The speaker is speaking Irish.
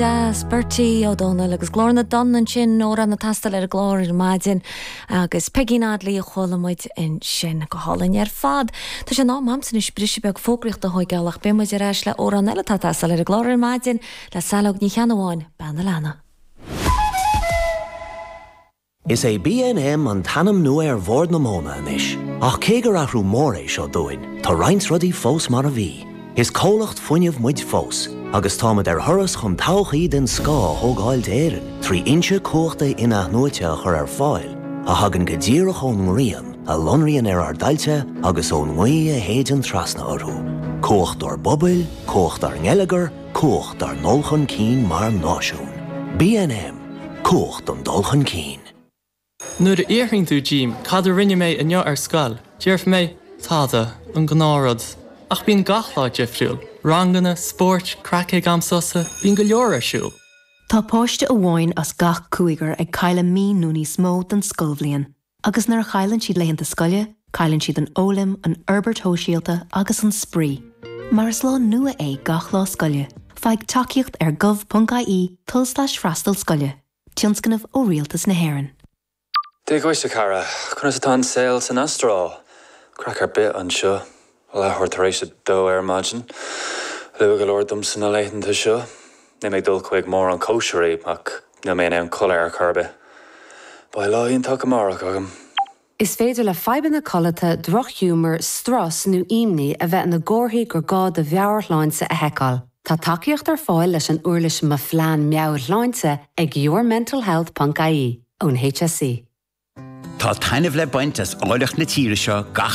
Bertie O'Donnell agus glórna donnan sin nó an na tastal ar a glóir maidin agus peginad lí a cholamid in sin go hálainn ar fad. Tá sé ná mamsan is brise beag fógricht a hoigealach bimuid ar eis le ó an eile tastal ar a glóir maidin le salog ní cheanháin banna lena. Is é B&M an tanam nua bhór na móna inis. Ach cégur athrú mór é seo dúin, tá roinnt rudaí fós mar a bhí. Is cólacht fuinneamh muid fós, agus támad thuras chun tauchaí den scá thógáilt éireann, trí inse cóchta ina nuaite chur fáil, a hagan go ddíireach ón ngrian, a lonraíonn ar dailte agus ón ngaí a héidean trasna orthú. Cócht ar bobail, cócht ar ngeileagar, cócht ar nolchan cín mar náisiún. B&M, cócht an dulchan cín. Nuair a iarthing tú Jim, cad a rinne mé inne ar scoil, dearf mé táda an gnárad. Ach bíon gachláid defriúil, rangana, sport, cracaigh amsosa, bíon go leor arsúil. Tá páiste a bháin as gach cúigar ag caile mí núní smó den scolbhliain, agus nar chailann siad leitheanta scoile, cailann siad an ólim, an Herbert Hóisialta agus an sprí. Mar is lá nua é gach lá scoile, feadh takeíocht ar gov.ie /freastal scoile, tionscanmh ó rialtas na hÉireann. Dé goiste cara, chuna sa tá saoil san astrá, crackar bit an seo. Well, I heard Theresa do imagine. Live go Lord dum san leighton to seo. They make dul quick more on kosher ach no main am colour carbe. By law in takamara agam. Is féidir le feiban na colata droch humor stras nu imni a bheith na gcóthaí gur gá de bheabharláinse a heiceáil. Tá takeíocht ar fáil leis an uirlis ma phlean meabharláinse ag yourmentalhealth.ie ón HSE. Tá tainmh le baint as áireach na tíre seo gach